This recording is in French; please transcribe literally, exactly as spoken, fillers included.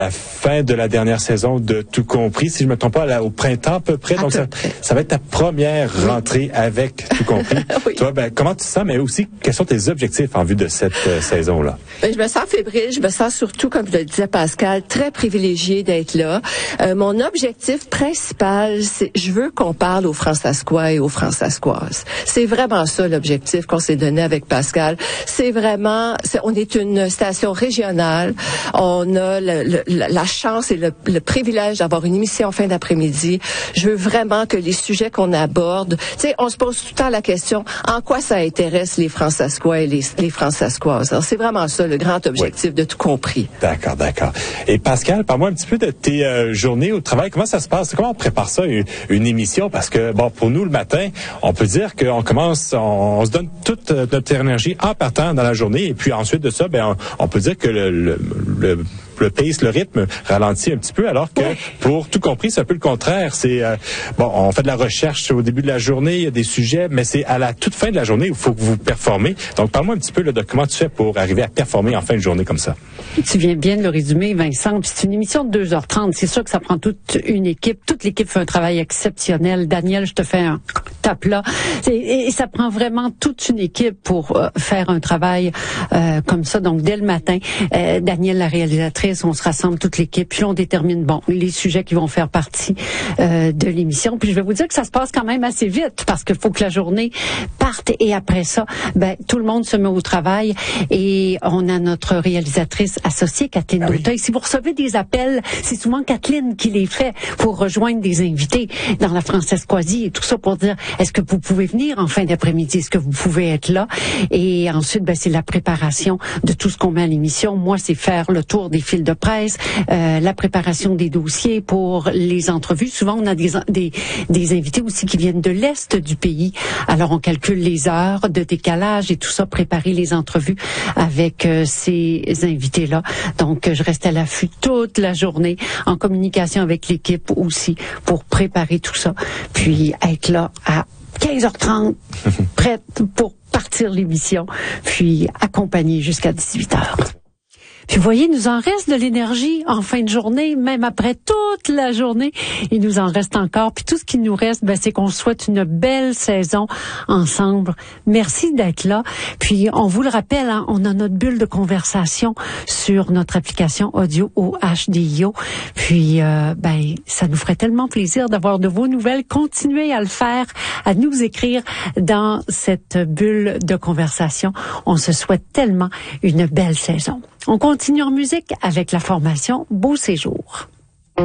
la fin de la dernière saison de Tout compris, si je me trompe pas, là, au printemps à peu près. À Donc, peu ça, près. ça va être ta première oui. rentrée avec Tout compris. oui. Toi, ben, comment tu te sens, mais aussi, quels sont tes objectifs en vue de cette euh, saison-là? Ben, je me sens fébrile. Je me sens surtout, comme je le disais Pascal, très privilégiée d'être là. Euh, mon objectif principal, c'est je veux qu'on parle aux Françaiscois et aux Françaiscoises. C'est vraiment ça l'objectif qu'on s'est donné avec Pascal. C'est vraiment, c'est, on est une station régionale. On a le, le la chance et le, le privilège d'avoir une émission en fin d'après-midi. Je veux vraiment que les sujets qu'on aborde, tu sais, on se pose tout le temps la question, en quoi ça intéresse les Françaiscois et les, les Françaiscoises. Alors, c'est vraiment ça le grand objectif oui. de Tout compris. D'accord, d'accord. Et Pascal, parle-moi un petit peu de tes euh, journées au travail. Comment ça se passe? Comment on prépare ça, une, une émission? Parce que, bon, pour nous, le matin, on peut dire qu'on commence, on, on se donne toute notre énergie en partant dans la journée. Et puis ensuite de ça, ben, on, on peut dire que le, le, le le pace, le rythme ralentit un petit peu, alors que pour Tout compris, c'est un peu le contraire. C'est euh, bon, on fait de la recherche au début de la journée, il y a des sujets, mais c'est à la toute fin de la journée où il faut que vous performez. Donc, parle-moi un petit peu là, de comment tu fais pour arriver à performer en fin de journée comme ça. Tu viens bien de le résumer, Vincent. C'est une émission de deux heures trente. C'est sûr que ça prend toute une équipe. Toute l'équipe fait un travail exceptionnel. Daniel, je te fais un tape là. Et, et ça prend vraiment toute une équipe pour euh, faire un travail euh, comme ça. Donc, dès le matin, euh, Daniel, la réalisatrice, on se rassemble toute l'équipe, puis on détermine, bon, les sujets qui vont faire partie euh, de l'émission. Puis je vais vous dire que ça se passe quand même assez vite, parce qu'il faut que la journée parte, et après ça, ben, tout le monde se met au travail, et on a notre réalisatrice associée, Kathleen ah Dauteuil. Oui. Si vous recevez des appels, c'est souvent Kathleen qui les fait pour rejoindre des invités dans la Françaiscoisie, et tout ça pour dire, est-ce que vous pouvez venir en fin d'après-midi? Est-ce que vous pouvez être là? Et ensuite, ben, c'est la préparation de tout ce qu'on met à l'émission. Moi, c'est faire le tour des fils de presse, euh, la préparation des dossiers pour les entrevues. Souvent, on a des, des, des invités aussi qui viennent de l'Est du pays. Alors, on calcule les heures de décalage et tout ça, préparer les entrevues avec euh, ces invités-là. Donc, je reste à l'affût toute la journée, en communication avec l'équipe aussi, pour préparer tout ça. Puis, être là à quinze heures trente, prête pour partir l'émission, puis accompagner jusqu'à dix-huit heures. Puis vous voyez, il nous en reste de l'énergie en fin de journée, même après toute la journée, il nous en reste encore. Puis tout ce qui nous reste, ben, c'est qu'on souhaite une belle saison ensemble. Merci d'être là. Puis on vous le rappelle, hein, on a notre bulle de conversation sur notre application audio au H D I O. Puis euh, ben, ça nous ferait tellement plaisir d'avoir de vos nouvelles. Continuez à le faire, à nous écrire dans cette bulle de conversation. On se souhaite tellement une belle saison. On continue en musique avec la formation Beau Séjour.